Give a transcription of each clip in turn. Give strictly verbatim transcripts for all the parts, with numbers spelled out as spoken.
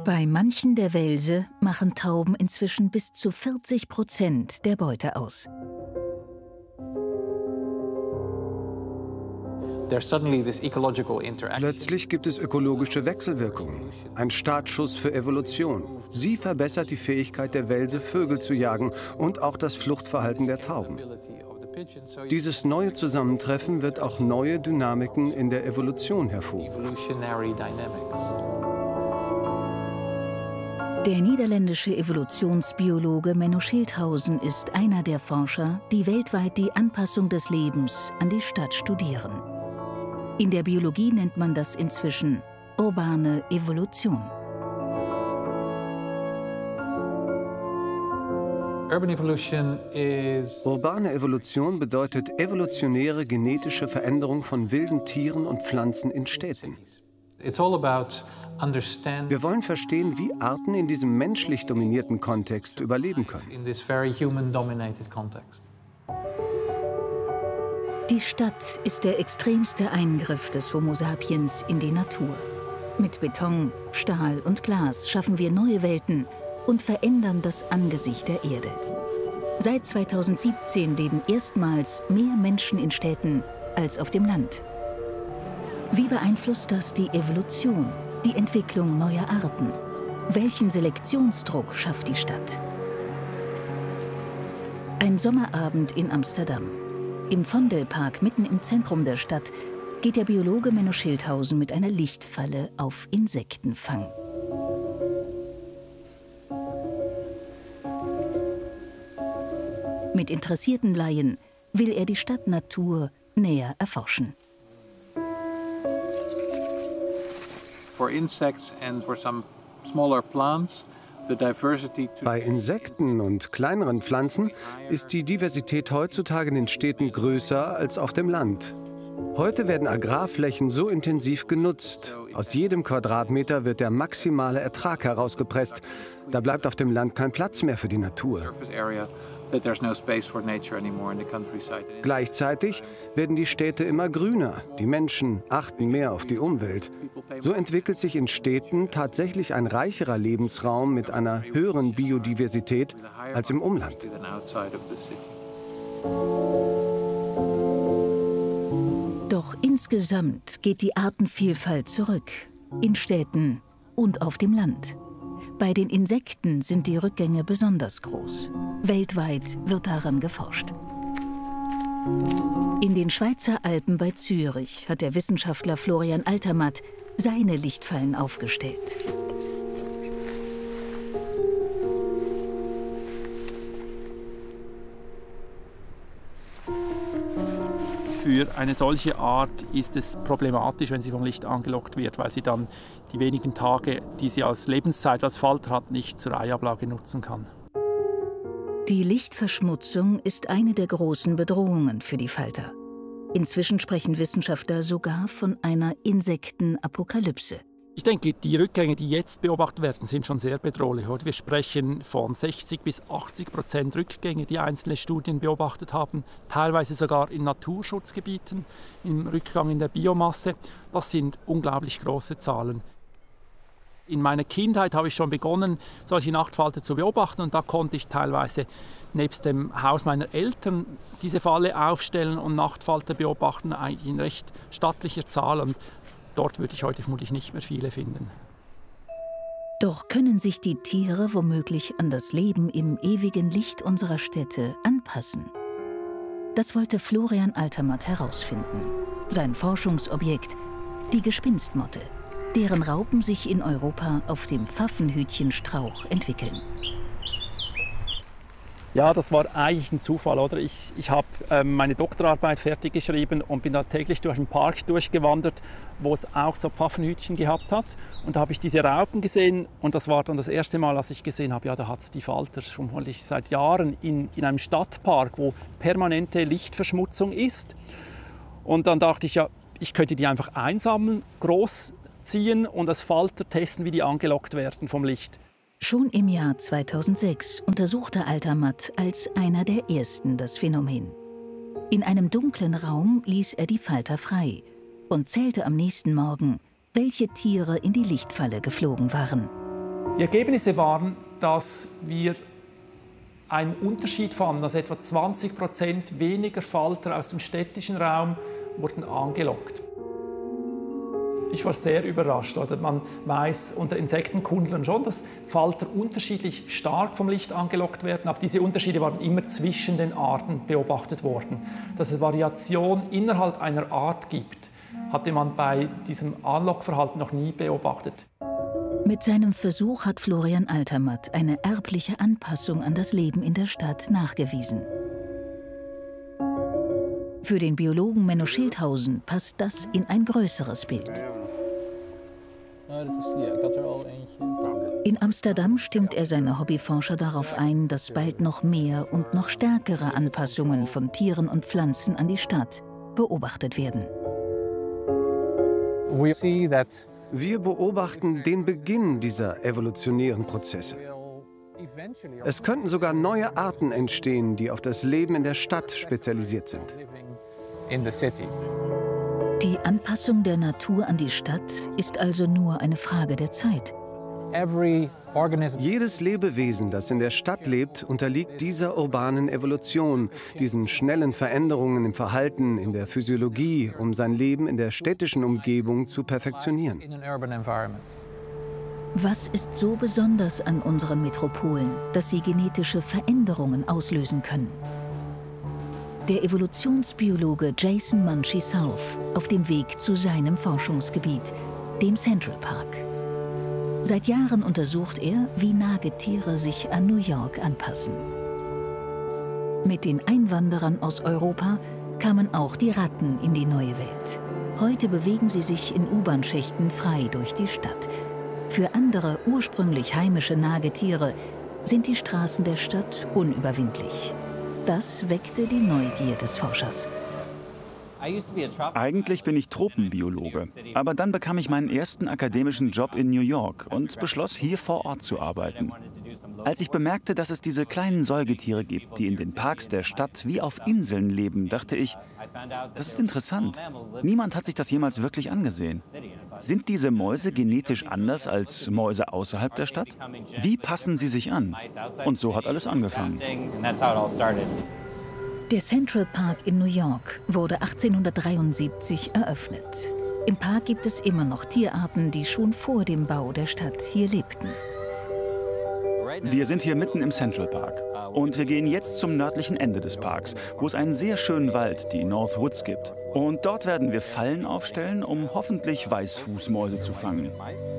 Bei manchen der Welse machen Tauben inzwischen bis zu vierzig Prozent der Beute aus. Plötzlich gibt es ökologische Wechselwirkungen. Ein Startschuss für Evolution. Sie verbessert die Fähigkeit der Welse, Vögel zu jagen und auch das Fluchtverhalten der Tauben. Dieses neue Zusammentreffen wird auch neue Dynamiken in der Evolution hervorrufen. Der niederländische Evolutionsbiologe Menno Schildhausen ist einer der Forscher, die weltweit die Anpassung des Lebens an die Stadt studieren. In der Biologie nennt man das inzwischen urbane Evolution. Urbane Evolution bedeutet evolutionäre genetische Veränderung von wilden Tieren und Pflanzen in Städten. Wir wollen verstehen, wie Arten in diesem menschlich dominierten Kontext überleben können. Die Stadt ist der extremste Eingriff des Homo sapiens in die Natur. Mit Beton, Stahl und Glas schaffen wir neue Welten und verändern das Angesicht der Erde. Seit zweitausendsiebzehn leben erstmals mehr Menschen in Städten als auf dem Land. Wie beeinflusst das die Evolution, die Entwicklung neuer Arten? Welchen Selektionsdruck schafft die Stadt? Ein Sommerabend in Amsterdam. Im Vondelpark mitten im Zentrum der Stadt geht der Biologe Menno Schildhausen mit einer Lichtfalle auf Insektenfang. Mit interessierten Laien will er die Stadtnatur näher erforschen. Bei Insekten und kleineren Pflanzen ist die Diversität heutzutage in den Städten größer als auf dem Land. Heute werden Agrarflächen so intensiv genutzt. Aus jedem Quadratmeter wird der maximale Ertrag herausgepresst. Da bleibt auf dem Land kein Platz mehr für die Natur. Gleichzeitig werden die Städte immer grüner. Die Menschen achten mehr auf die Umwelt. So entwickelt sich in Städten tatsächlich ein reicherer Lebensraum mit einer höheren Biodiversität als im Umland. Doch insgesamt geht die Artenvielfalt zurück, in Städten und auf dem Land. Bei den Insekten sind die Rückgänge besonders groß. Weltweit wird daran geforscht. In den Schweizer Alpen bei Zürich hat der Wissenschaftler Florian Altermatt seine Lichtfallen aufgestellt. Für eine solche Art ist es problematisch, wenn sie vom Licht angelockt wird, weil sie dann die wenigen Tage, die sie als Lebenszeit als Falter hat, nicht zur Eiablage nutzen kann. Die Lichtverschmutzung ist eine der großen Bedrohungen für die Falter. Inzwischen sprechen Wissenschaftler sogar von einer Insektenapokalypse. Ich denke, die Rückgänge, die jetzt beobachtet werden, sind schon sehr bedrohlich. Wir sprechen von sechzig bis achtzig Prozent Rückgänge, die einzelne Studien beobachtet haben, teilweise sogar in Naturschutzgebieten, im Rückgang in der Biomasse. Das sind unglaublich große Zahlen. In meiner Kindheit habe ich schon begonnen, solche Nachtfalter zu beobachten, und da konnte ich teilweise nebst dem Haus meiner Eltern diese Falle aufstellen und Nachtfalter beobachten, eigentlich in recht stattlicher Zahl. Und dort würde ich heute vermutlich nicht mehr viele finden. Doch können sich die Tiere womöglich an das Leben im ewigen Licht unserer Städte anpassen? Das wollte Florian Altermatt herausfinden. Sein Forschungsobjekt, die Gespinstmotte, deren Raupen sich in Europa auf dem Pfaffenhütchenstrauch entwickeln. Ja, das war eigentlich ein Zufall, oder? Ich, ich habe ähm, meine Doktorarbeit fertig geschrieben und bin da täglich durch den Park durchgewandert, wo es auch so Pfaffenhütchen gehabt hat. Und da habe ich diese Raupen gesehen, und das war dann das erste Mal, als ich gesehen habe, ja, da hat es die Falter schon seit Jahren in, in einem Stadtpark, wo permanente Lichtverschmutzung ist. Und dann dachte ich, ja, ich könnte die einfach einsammeln, großziehen und als Falter testen, wie die angelockt werden vom Licht. Schon im Jahr zweitausendsechs untersuchte Altermatt als einer der ersten das Phänomen. In einem dunklen Raum ließ er die Falter frei und zählte am nächsten Morgen, welche Tiere in die Lichtfalle geflogen waren. Die Ergebnisse waren, dass wir einen Unterschied fanden, dass etwa zwanzig Prozent weniger Falter aus dem städtischen Raum wurden angelockt. Ich war sehr überrascht. Oder? Man weiß unter Insektenkundlern schon, dass Falter unterschiedlich stark vom Licht angelockt werden, aber diese Unterschiede waren immer zwischen den Arten beobachtet worden. Dass es Variation innerhalb einer Art gibt, hatte man bei diesem Anlockverhalten noch nie beobachtet. Mit seinem Versuch hat Florian Altermatt eine erbliche Anpassung an das Leben in der Stadt nachgewiesen. Für den Biologen Menno Schildhausen passt das in ein größeres Bild. In Amsterdam stimmt er seine Hobbyforscher darauf ein, dass bald noch mehr und noch stärkere Anpassungen von Tieren und Pflanzen an die Stadt beobachtet werden. Wir beobachten den Beginn dieser evolutionären Prozesse. Es könnten sogar neue Arten entstehen, die auf das Leben in der Stadt spezialisiert sind. Die Anpassung der Natur an die Stadt ist also nur eine Frage der Zeit. Jedes Lebewesen, das in der Stadt lebt, unterliegt dieser urbanen Evolution, diesen schnellen Veränderungen im Verhalten, in der Physiologie, um sein Leben in der städtischen Umgebung zu perfektionieren. Was ist so besonders an unseren Metropolen, dass sie genetische Veränderungen auslösen können? Der Evolutionsbiologe Jason Munchie South auf dem Weg zu seinem Forschungsgebiet, dem Central Park. Seit Jahren untersucht er, wie Nagetiere sich an New York anpassen. Mit den Einwanderern aus Europa kamen auch die Ratten in die neue Welt. Heute bewegen sie sich in U-Bahn-Schächten frei durch die Stadt. Für andere ursprünglich heimische Nagetiere sind die Straßen der Stadt unüberwindlich. Das weckte die Neugier des Forschers. Eigentlich bin ich Tropenbiologe, aber dann bekam ich meinen ersten akademischen Job in New York und beschloss, hier vor Ort zu arbeiten. Als ich bemerkte, dass es diese kleinen Säugetiere gibt, die in den Parks der Stadt wie auf Inseln leben, dachte ich, das ist interessant. Niemand hat sich das jemals wirklich angesehen. Sind diese Mäuse genetisch anders als Mäuse außerhalb der Stadt? Wie passen sie sich an? Und so hat alles angefangen. Der Central Park in New York wurde achtzehnhundertdreiundsiebzig eröffnet. Im Park gibt es immer noch Tierarten, die schon vor dem Bau der Stadt hier lebten. Wir sind hier mitten im Central Park. Und wir gehen jetzt zum nördlichen Ende des Parks, wo es einen sehr schönen Wald, die North Woods, gibt. Und dort werden wir Fallen aufstellen, um hoffentlich Weißfußmäuse zu fangen.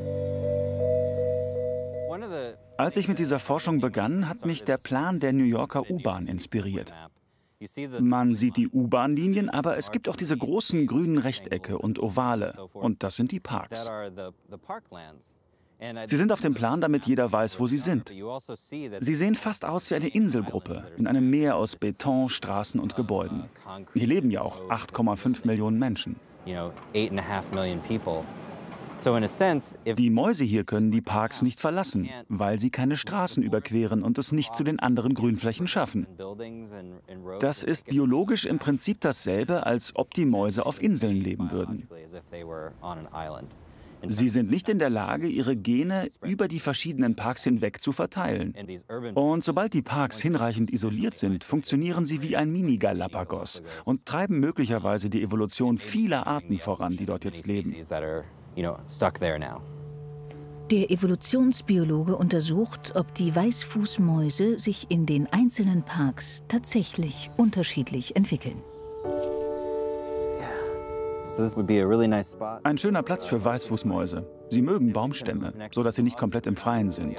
Als ich mit dieser Forschung begann, hat mich der Plan der New Yorker U-Bahn inspiriert. Man sieht die U-Bahn-Linien, aber es gibt auch diese großen grünen Rechtecke und Ovale. Und das sind die Parks. Sie sind auf dem Plan, damit jeder weiß, wo sie sind. Sie sehen fast aus wie eine Inselgruppe in einem Meer aus Beton, Straßen und Gebäuden. Hier leben ja auch acht Komma fünf Millionen Menschen. Die Mäuse hier können die Parks nicht verlassen, weil sie keine Straßen überqueren und es nicht zu den anderen Grünflächen schaffen. Das ist biologisch im Prinzip dasselbe, als ob die Mäuse auf Inseln leben würden. Sie sind nicht in der Lage, ihre Gene über die verschiedenen Parks hinweg zu verteilen. Und sobald die Parks hinreichend isoliert sind, funktionieren sie wie ein Mini-Galapagos und treiben möglicherweise die Evolution vieler Arten voran, die dort jetzt leben. Der Evolutionsbiologe untersucht, ob die Weißfußmäuse sich in den einzelnen Parks tatsächlich unterschiedlich entwickeln. Ein schöner Platz für Weißfußmäuse. Sie mögen Baumstämme, sodass sie nicht komplett im Freien sind.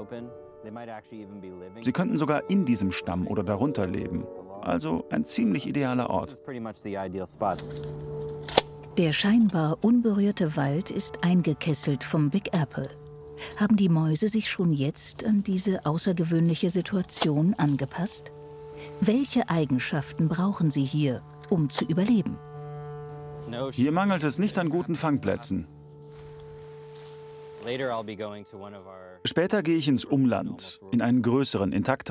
Sie könnten sogar in diesem Stamm oder darunter leben. Also ein ziemlich idealer Ort. Der scheinbar unberührte Wald ist eingekesselt vom Big Apple. Haben die Mäuse sich schon jetzt an diese außergewöhnliche Situation angepasst? Welche Eigenschaften brauchen sie hier, um zu überleben? Hier mangelt es nicht an guten Fangplätzen. Später gehe ich ins Umland, in einen größeren, intakteren